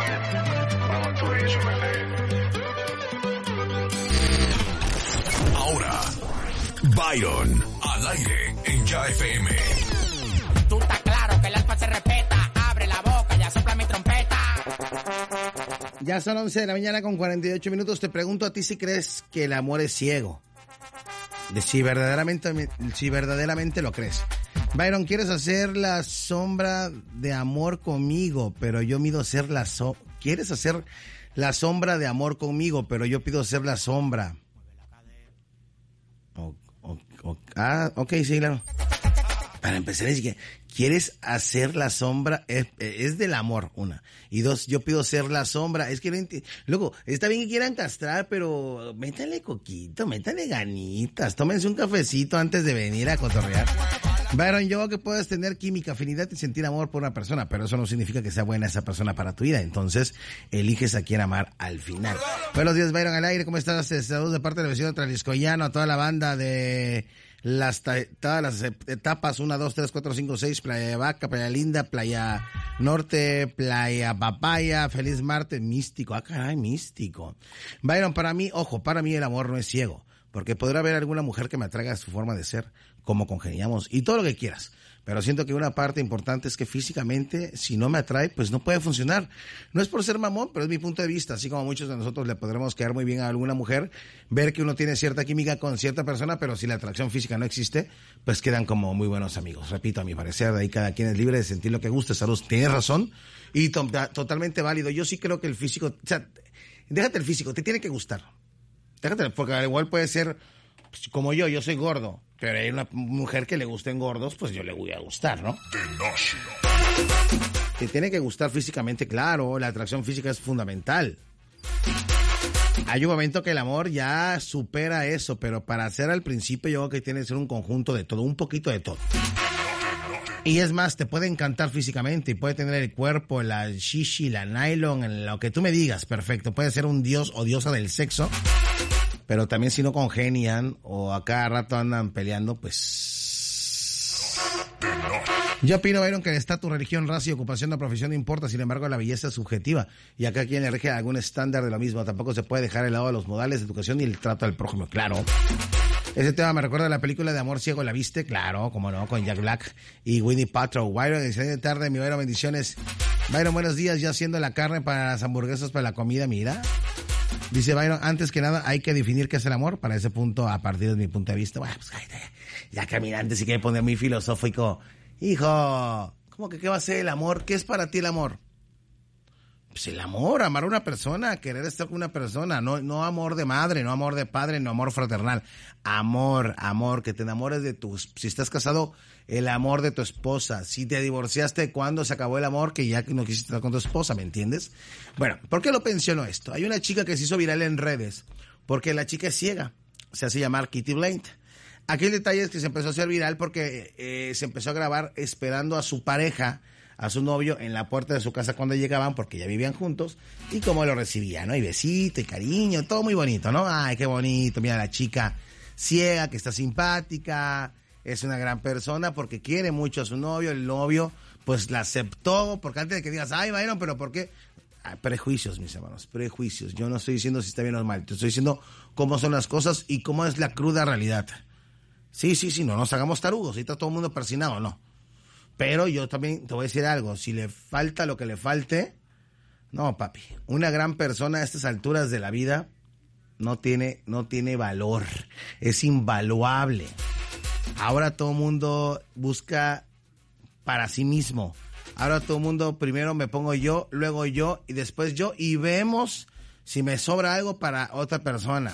Ahora, Byron, al aire en Ya FM. Tú estás claro que el alfa se respeta. Abre la boca, ya sopla mi trompeta. Ya son 11 de la mañana con 48 minutos. Te pregunto a ti si crees que el amor es ciego. Si verdaderamente lo crees. Byron, ¿quieres hacer la sombra de amor conmigo? Pero yo mido ser la sombra. ¿Quieres hacer la sombra de amor conmigo? Pero yo pido ser la sombra. Ok, sí, claro. Para empezar, es que ¿quieres hacer la sombra? Es del amor, una. Y dos, yo pido ser la sombra. Es que no entiendo. Luego, está bien que quieran castrar, pero métanle coquito, métanle ganitas. Tómense un cafecito antes de venir a cotorrear. Byron, yo veo que puedes tener química, afinidad y sentir amor por una persona, pero eso no significa que sea buena esa persona para tu vida. Entonces, eliges a quién amar al final. Buenos días, Byron, al aire. ¿Cómo estás? Saludos de parte del vecino Traliscoyano, a toda la banda de todas las etapas 1, 2, 3, 4, 5, 6, Playa de Vaca, Playa Linda, Playa Norte, Playa Papaya, Feliz Marte, místico. Ah, caray, místico. Byron, para mí el amor no es ciego, porque podrá haber alguna mujer que me atraiga a su forma de ser, como congeniamos y todo lo que quieras. Pero siento que una parte importante es que físicamente, si no me atrae, pues no puede funcionar. No es por ser mamón, pero es mi punto de vista. Así como muchos de nosotros le podremos quedar muy bien a alguna mujer, ver que uno tiene cierta química con cierta persona, pero si la atracción física no existe, pues quedan como muy buenos amigos. Repito, a mi parecer, de ahí cada quien es libre de sentir lo que guste. Salud, tienes razón y totalmente válido. Yo sí creo que el físico, o sea, déjate el físico, te tiene que gustar. Déjate, porque al igual puede ser, pues, como yo soy gordo, pero hay una mujer que le gusten gordos, pues yo le voy a gustar, ¿no? Te tiene que gustar físicamente, claro, la atracción física es fundamental. Hay un momento que el amor ya supera eso, pero para hacer al principio yo creo que tiene que ser un conjunto de todo, un poquito de todo. Y es más, te puede encantar físicamente y puede tener el cuerpo, la shishi, la nylon, lo que tú me digas, perfecto. Puede ser un dios o diosa del sexo, pero también si no congenian o a cada rato andan peleando, pues... Yo opino, Byron, que el estatus, religión, raza y ocupación de profesión no importa, sin embargo la belleza es subjetiva y acá quien le rige algún estándar de lo mismo. Tampoco se puede dejar de lado los modales de educación y el trato al prójimo, claro. Ese tema me recuerda a la película de Amor Ciego, ¿la viste? Claro, como no, con Jack Black y Winnie Paltrow. Byron, excelente tarde, mi Byron, bendiciones. Byron, buenos días, ya haciendo la carne para las hamburguesas, para la comida, mira. Dice Byron, antes que nada hay que definir qué es el amor. Para ese punto, a partir de mi punto de vista, bueno, pues ya caminante si quiere poner muy filosófico. Hijo, ¿cómo que qué va a ser el amor? ¿Qué es para ti el amor? Pues el amor, amar a una persona, querer estar con una persona, no amor de madre, no amor de padre, no amor fraternal. Amor, que te enamores de si estás casado, el amor de tu esposa. Si te divorciaste, ¿cuándo se acabó el amor? Que ya no quisiste estar con tu esposa, ¿me entiendes? Bueno, ¿por qué lo menciono esto? Hay una chica que se hizo viral en redes, porque la chica es ciega, se hace llamar Kitty Blaine. Aquí el detalle es que se empezó a hacer viral porque se empezó a grabar esperando a su pareja, a su novio, en la puerta de su casa cuando llegaban, porque ya vivían juntos, y cómo lo recibía, ¿no? Y besito, y cariño, todo muy bonito, ¿no? Ay, qué bonito, mira la chica ciega, que está simpática, es una gran persona porque quiere mucho a su novio, el novio, pues la aceptó, porque antes de que digas, ay, Byron, pero ¿por qué? Prejuicios, mis hermanos, prejuicios. Yo no estoy diciendo si está bien o mal, te estoy diciendo cómo son las cosas y cómo es la cruda realidad. Sí, no nos hagamos tarugos, ahí está todo el mundo persinado, no. Pero yo también te voy a decir algo, si le falta lo que le falte, no, papi, una gran persona a estas alturas de la vida no tiene valor, es invaluable. Ahora todo el mundo busca para sí mismo. Ahora todo el mundo, primero me pongo yo, luego yo y después yo, y vemos si me sobra algo para otra persona.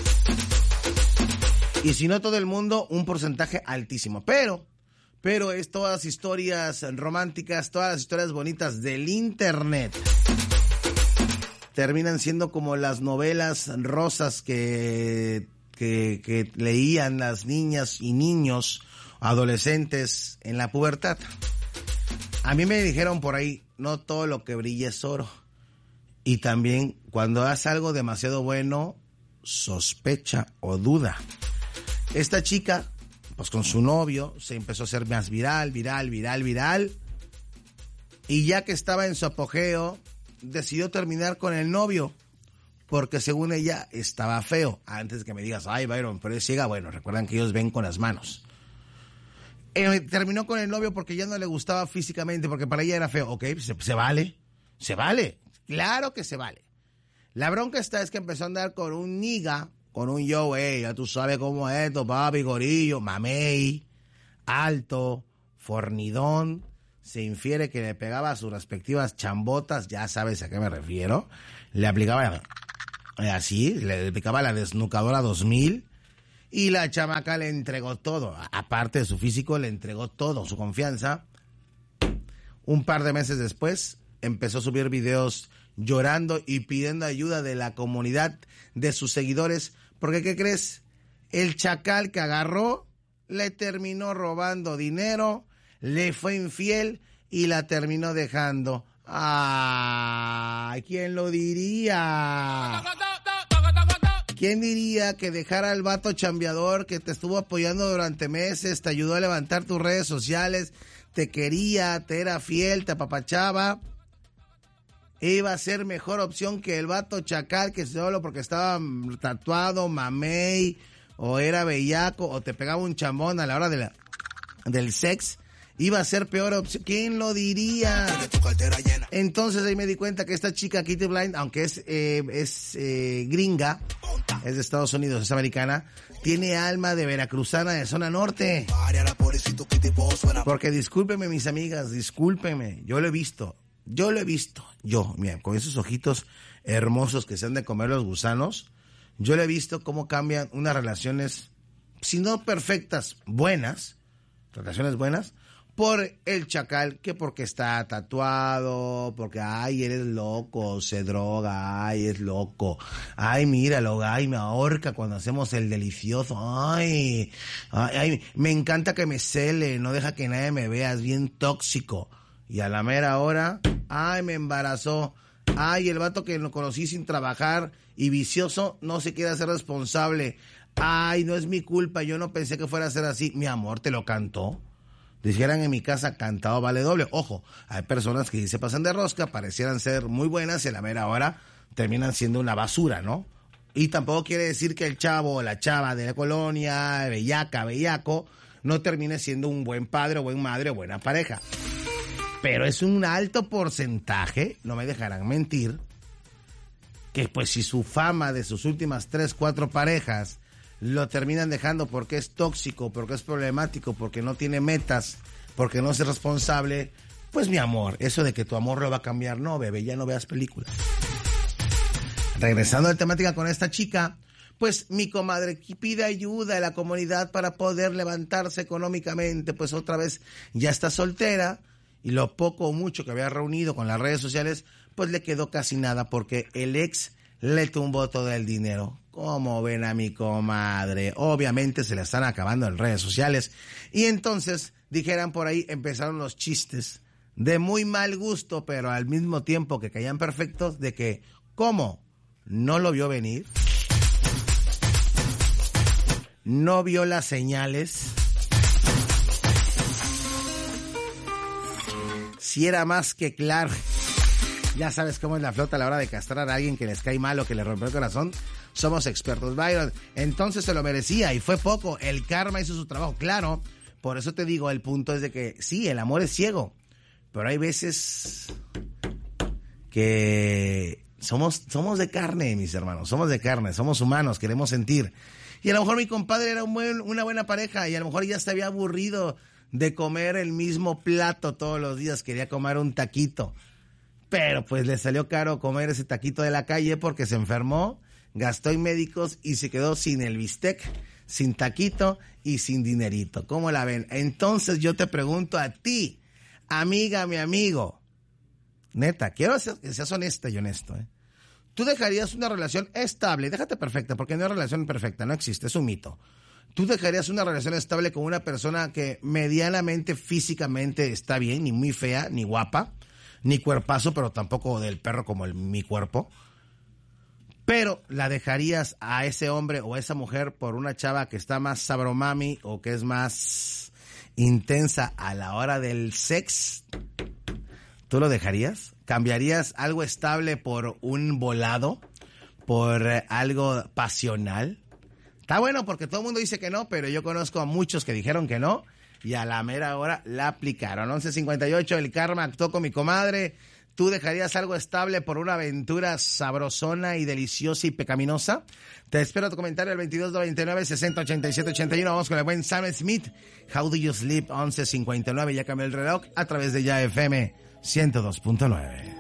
Y si no todo el mundo, un porcentaje altísimo. Pero es todas las historias románticas, todas las historias bonitas del internet terminan siendo como las novelas rosas que leían las niñas y niños, adolescentes en la pubertad. A mí me dijeron por ahí, no todo lo que brilla es oro. Y también cuando haces algo demasiado bueno, sospecha o duda. Esta chica, pues con su novio, se empezó a hacer más viral. Y ya que estaba en su apogeo, decidió terminar con el novio porque según ella estaba feo. Antes que me digas, ay, Byron, pero es ciega. Bueno, recuerdan que ellos ven con las manos. Terminó con el novio porque ya no le gustaba físicamente, porque para ella era feo. Ok, se vale, claro que se vale. La bronca es que empezó a andar con un niga, con un yo, ya tú sabes cómo es esto, papi, gorillo, mamey, alto, fornidón. Se infiere que le pegaba a sus respectivas chambotas, ya sabes a qué me refiero. Le aplicaba así, le aplicaba la desnucadora 2000. Y la chamaca le entregó todo, aparte de su físico, le entregó todo, su confianza. Un par de meses después, empezó a subir videos llorando y pidiendo ayuda de la comunidad, de sus seguidores, porque ¿qué crees? El chacal que agarró le terminó robando dinero, le fue infiel y la terminó dejando. ¡Ay! ¿Quién lo diría? ¿Quién diría que dejar al vato chambeador que te estuvo apoyando durante meses, te ayudó a levantar tus redes sociales, te quería, te era fiel, te apapachaba, iba a ser mejor opción que el vato chacal que solo porque estaba tatuado, mamey, o era bellaco, o te pegaba un chambón a la hora del sex? Iba a ser peor opción. ¿Quién lo diría? Entonces ahí me di cuenta que esta chica Kitty Blind, aunque es gringa, es de Estados Unidos, es americana, tiene alma de veracruzana de zona norte. Porque discúlpeme, mis amigas, discúlpeme, yo lo he visto, mira, con esos ojitos hermosos que se han de comer los gusanos, yo lo he visto cómo cambian unas relaciones, si no perfectas, relaciones buenas, por el chacal, que porque está tatuado, porque, ay, eres loco, se droga, ay, es loco, ay, míralo, ay, me ahorca cuando hacemos el delicioso, ay, me encanta que me cele, no deja que nadie me vea, es bien tóxico, y a la mera hora, ay, me embarazó, ay, el vato que lo conocí sin trabajar y vicioso, no se quiere hacer responsable, ay, no es mi culpa, yo no pensé que fuera a ser así, mi amor, te lo cantó. Dijeran en mi casa, cantado vale doble. Ojo, hay personas que se pasan de rosca, parecieran ser muy buenas y a la mera hora terminan siendo una basura, ¿no? Y tampoco quiere decir que el chavo o la chava de la colonia, bellaca, bellaco, no termine siendo un buen padre o buen madre o buena pareja. Pero es un alto porcentaje, no me dejarán mentir, que pues si su fama de sus últimas 3, 4 parejas lo terminan dejando porque es tóxico, porque es problemático, porque no tiene metas, porque no es responsable, pues mi amor, eso de que tu amor lo va a cambiar, no, bebé, ya no veas películas. Regresando a la temática con esta chica, pues mi comadre pide ayuda a la comunidad para poder levantarse económicamente, pues otra vez ya está soltera y lo poco o mucho que había reunido con las redes sociales, pues le quedó casi nada porque el ex le tumbó todo el dinero. ¿Cómo ven a mi comadre? Obviamente se la están acabando en redes sociales. Y entonces, dijeran por ahí, empezaron los chistes de muy mal gusto, pero al mismo tiempo que caían perfectos, de que, ¿cómo? ¿No lo vio venir? ¿No vio las señales? Si era más que claro. Ya sabes cómo es la flota a la hora de castrar a alguien que les cae mal o que le rompe el corazón. Somos expertos, Byron. Entonces se lo merecía y fue poco. El karma hizo su trabajo, claro. Por eso te digo, el punto es de que sí, el amor es ciego. Pero hay veces que somos de carne, mis hermanos. Somos de carne, somos humanos, queremos sentir. Y a lo mejor mi compadre era una buena pareja y a lo mejor ya se había aburrido de comer el mismo plato todos los días. Quería comer un taquito. Pero pues le salió caro comer ese taquito de la calle porque se enfermó, gastó en médicos y se quedó sin el bistec, sin taquito y sin dinerito. ¿Cómo la ven? Entonces yo te pregunto a ti, amiga, mi amigo, neta, quiero que seas honesta y honesto, ¿eh? ¿Tú dejarías una relación estable? Déjate perfecta, porque no hay relación perfecta, no existe, es un mito. ¿Tú dejarías una relación estable con una persona que medianamente, físicamente está bien, ni muy fea, ni guapa, ni cuerpazo, pero tampoco del perro como mi cuerpo? Pero la dejarías a ese hombre o a esa mujer por una chava que está más sabromami o que es más intensa a la hora del sex. ¿Tú lo dejarías? ¿Cambiarías algo estable por un volado? ¿Por algo pasional? Está bueno porque todo el mundo dice que no, pero yo conozco a muchos que dijeron que no y a la mera hora la aplicaron. 11:58, el karma actuó con mi comadre. ¿Tú dejarías algo estable por una aventura sabrosona y deliciosa y pecaminosa? Te espero tu comentario al 2229-608781. Vamos con el buen Sam Smith. How do you sleep? 11:59. Ya cambió el reloj a través de Ya FM 102.9.